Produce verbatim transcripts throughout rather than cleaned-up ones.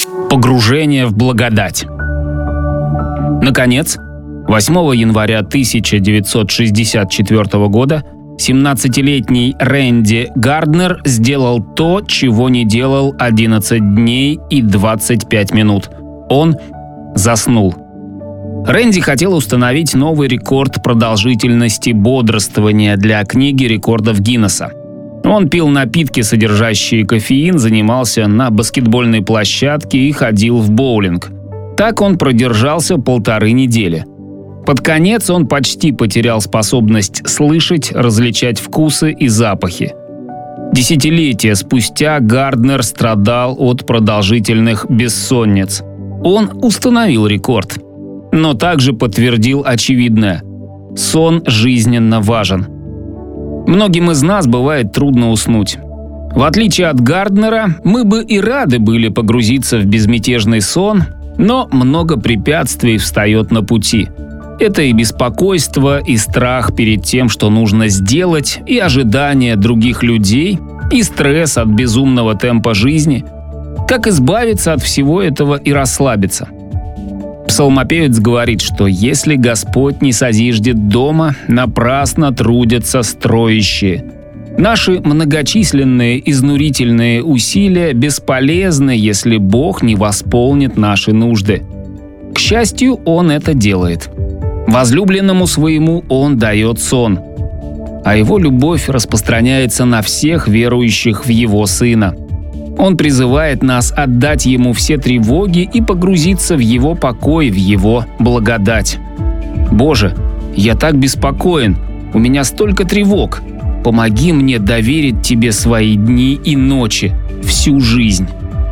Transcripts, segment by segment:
Погружение в благодать. Наконец, восьмого января тысяча девятьсот шестьдесят четвёртого года семнадцатилетний Рэнди Гарднер сделал то, чего не делал одиннадцать дней и двадцать пять минут. Он заснул. Рэнди хотел установить новый рекорд продолжительности бодрствования для книги рекордов Гиннесса. Он пил напитки, содержащие кофеин, занимался на баскетбольной площадке и ходил в боулинг. Так он продержался полторы недели. Под конец он почти потерял способность слышать, различать вкусы и запахи. Десятилетия спустя Гарднер страдал от продолжительных бессонниц. Он установил рекорд, но также подтвердил очевидное – сон жизненно важен. Многим из нас бывает трудно уснуть. В отличие от Гарднера, мы бы и рады были погрузиться в безмятежный сон, но много препятствий встает на пути. Это и беспокойство, и страх перед тем, что нужно сделать, и ожидания других людей, и стресс от безумного темпа жизни. Как избавиться от всего этого и расслабиться? Псалмопевец говорит, что если Господь не созиждет дома, напрасно трудятся строящие. Наши многочисленные изнурительные усилия бесполезны, если Бог не восполнит наши нужды. К счастью, Он это делает. Возлюбленному своему Он дает сон, а Его любовь распространяется на всех верующих в Его Сына. Он призывает нас отдать Ему все тревоги и погрузиться в Его покой, в Его благодать. «Боже, я так беспокоен, у меня столько тревог. Помоги мне доверить Тебе свои дни и ночи, всю жизнь».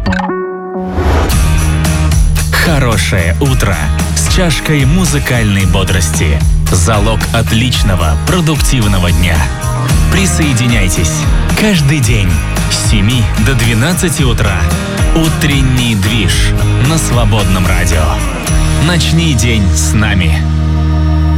Хорошее утро с чашкой музыкальной бодрости. Залог отличного, продуктивного дня. Присоединяйтесь каждый день с семи до двенадцати утра. Утренний движ на Свободном радио. Начни день с нами.